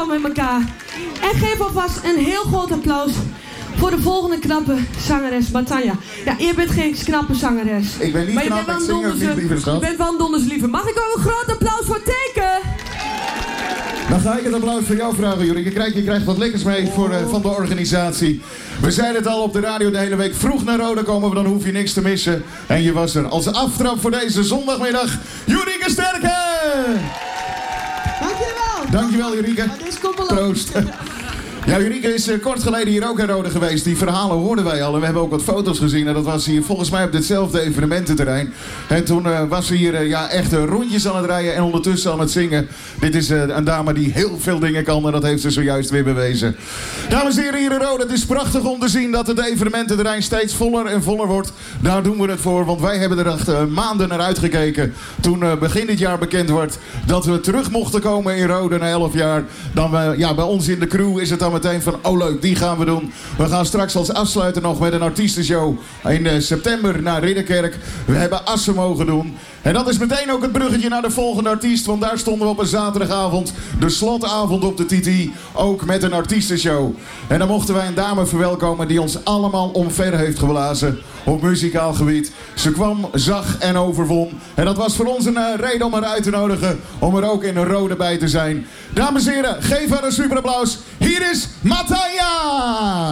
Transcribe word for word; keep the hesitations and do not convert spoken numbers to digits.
met elkaar. En geef alvast een heel groot applaus voor de volgende knappe zangeres, Matanja. Ja, je bent geen knappe zangeres. Ik ben niet maar je knap, bent ik wel zing ook niet, lieve schat. Je bent wel een donders lieve. Mag ik ook een groot applaus voor Teken? Dan ga ik het applaus voor jou vragen, Jurrie. Je krijgt, je krijgt wat lekkers mee voor, uh, van de organisatie. We zeiden het al op de radio de hele week. Vroeg naar Roda komen we, dan hoef je niks te missen. En je was er. Als aftrap voor deze zondagmiddag, Jurieke Sterke! Dankjewel. Dankjewel, Jurieke. Proost. Ja, Jurieke is uh, kort geleden hier ook in Roda geweest. Die verhalen hoorden wij al en we hebben ook wat foto's gezien. En dat was hier volgens mij op ditzelfde evenemententerrein. En toen uh, was ze hier uh, ja, echt uh, rondjes aan het rijden en ondertussen aan het zingen. Dit is uh, een dame die heel veel dingen kan en dat heeft ze zojuist weer bewezen. Dames en heren hier in Roda, het is prachtig om te zien dat het evenemententerrein steeds voller en voller wordt. Daar doen we het voor, want wij hebben er echt uh, maanden naar uitgekeken. Toen uh, begin dit jaar bekend wordt dat we terug mochten komen in Roda na elf jaar. Dan uh, ja, bij ons in de crew is het dan meteen van, oh leuk, die gaan we doen. We gaan straks als afsluiten nog met een artiestenshow in uh, september naar Ridderkerk. We hebben Assen mogen doen. En dat is meteen ook het bruggetje naar de volgende artiest. Want daar stonden we op een zaterdagavond, de slotavond op de T T, ook met een artiestenshow. En dan mochten wij een dame verwelkomen die ons allemaal omver heeft geblazen op muzikaal gebied. Ze kwam, zag en overwon. En dat was voor ons een uh, reden om haar uit te nodigen, om er ook in een Rode bij te zijn. Dames en heren, geef haar een super applaus. Hier is Matanja!